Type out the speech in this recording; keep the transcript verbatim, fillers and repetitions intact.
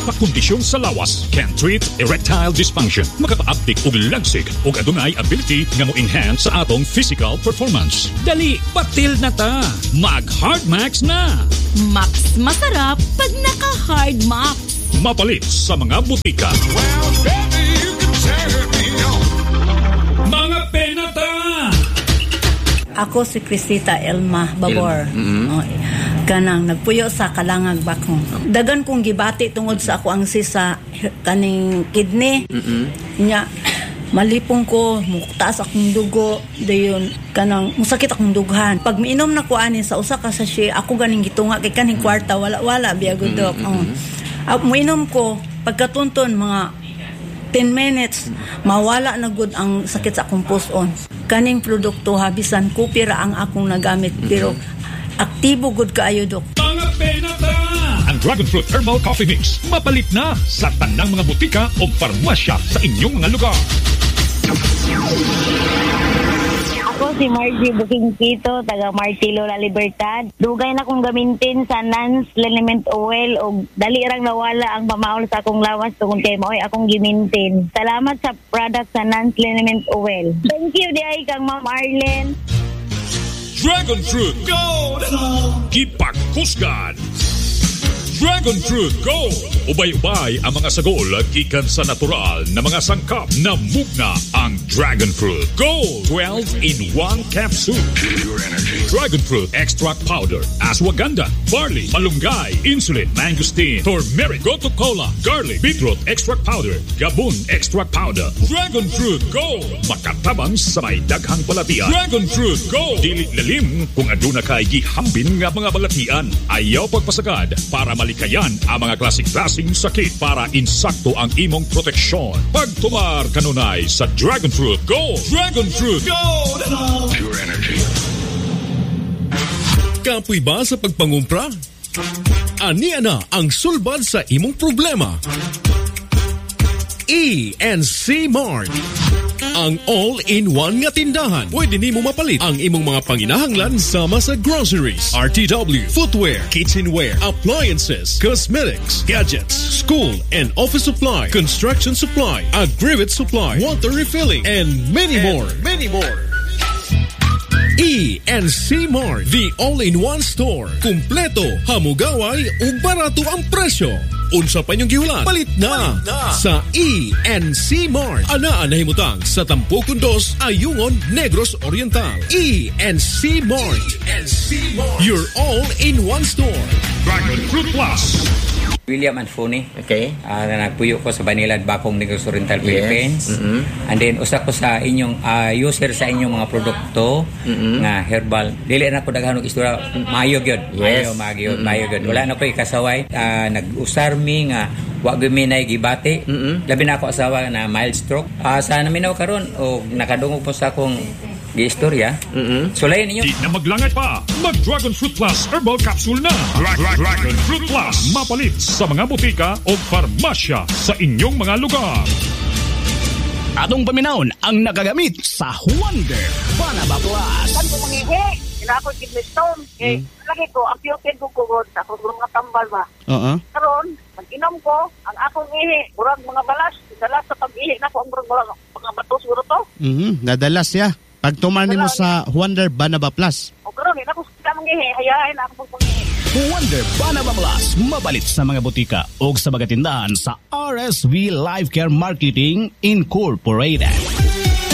mga kondisyon sa lawas can treat erectile dysfunction, makapaabdik og lagsig ug adunay ability nga mo-enhance sa atong physical performance. Dali, batil na ta. Mag-Hard Max na. Max masarap pag naka-Hard Max. Mapalit sa mga butika. Well, baby, you can turn me on. Mga penata! Ako si Crisita Elma Babor. Mm-hmm. Oh, kanang nagpuyo sa Kalangag Bakong. Dagan kong gibati tungod sa ako ang sisa kaning kidney. Mm-hmm. Nya malipong ko, muktaas akong dugo, dayon kanang musakit akong dughan. Pag miinom na ko ani sa usa ka sachet, ako ganing gitunga kay kaning kwarta wala wala biya gud dok. Mm-hmm. Oh. Uh, miinom ko pagkatunton mga ten minutes, mawala na gud ang sakit sa akong puson. Kaning produkto habisan ko pira ang akong nagamit pero aktibo gud kaayo dok. Mga penata! Ang Dragon Fruit Herbal Coffee Mix mapalit na sa tanang mga butika o parmasya sa inyong mga lugar. Ako si Margie Bukingkito, taga Martilo La Libertad. Dugay na kong gamitin sa Nance Liniment Oil o dali rang nawala ang pamaol sa akong lawas tungkol kay maoy akong gimintin. Salamat sa product sa Nance Liniment Oil. Thank you diay kang Ma'am Arlen. Dragon Fruit Gold! Kipagkusgan! Dragon Fruit Gold! Ubay-ubay ang mga sagol gikan sa natural na mga sangkap na mugna ang Dragon Fruit Gold. twelve in one capsule. Pure energy. Dragon Fruit Extract Powder, Ashwagandha, Barley, Malunggay, Insulin, Mangosteen, Turmeric, Gotu Kola, Garlic, Beetroot Extract Powder, Gabon Extract Powder. Dragon Fruit Gold! Makatabang sa may daghang balatian. Dragon Fruit Gold! Dili lalim kung aduna kay gihambin nga mga balatian. Ayaw pagpasagad para malikayan ang mga klasik-klasing sakit para insakto ang imong proteksyon. Pagtumar kanunay sa Dragon Fruit Gold! Dragon Fruit Gold! Pure energy. Kapoy ba sa pagpangumpra? Ania na ang sulbad sa imong problema. E and C Mart, ang all-in-one nga tindahan. Pwede nimo mapalit ang imong mga panginahanglan sama sa groceries, R T W, footwear, kitchenware, appliances, cosmetics, gadgets, school and office supply, construction supply, aggregate supply, water refilling, and many and more. Many more. E and C Mart, the all-in-one store. Kumpleto, hamugaway ug barato ang presyo. Unsa pa niyong gihulat? Palit na, Palit na sa E and C Mart. Anaa na himutang sa Tampukon dos, Ayungon, Negros Oriental. E and C Mart. E and C Mart. Your all-in-one store. Dragon Fruit Plus. William Anfoni. Okay. Uh, nagpuyo ko sa Banilad, Bakong, Negros Oriental, Philippines. Yes. Mm-hmm. And then, usa ko sa inyong uh, user sa inyong mga produkto mm-hmm. nga herbal. Dili na ko daghanong istorya. Mayog yun. Yes. Mayo, magyo, mm-hmm. mayog yun. Wala na ko ikasaway. Uh, nag-usar mi nga wag guminay gibati. Mm-hmm. Labi na ako asawa na mild stroke. Uh, sa naminaw karon o nakadungog po sa akong di istorya. Mm-hmm. So layan ninyo. Di na maglangay pa. Mag Dragon Fruit Plus Herbal Capsule na. Dra- Dra- Dragon Fruit Plus. Mapalit sa mga butika o farmasya sa inyong mga lugar. Atong paminahon ang nagagamit sa Wonder Banaba Plus. Kan ko mangihi, ina ako kidney stone. Eh, lagi ko ang piyopin ko kugod sa akong mga tambal ba. Oo. Karon, mag-inom ko ang akong ihi, murag mga balas, dalas sa pag-ihi na ko ang murag mga bato siguro to. Mhm, nadalas ya. Pagtumar nimo sa Wonder Banaba Plus. O karon, ina ko sa mangihi, hayain na ako pag-ihi. Wonder Banaba Plus, mabalit sa mga butika o sa mga tindahan sa R S V Life Care Marketing Incorporated.